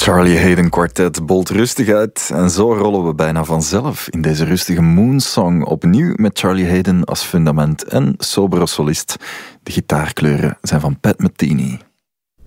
Charlie Hayden Quartet bolt rustig uit en zo rollen we bijna vanzelf in deze rustige Moonsong opnieuw met Charlie Hayden als fundament en sobere solist. De gitaarkleuren zijn van Pat Metheny.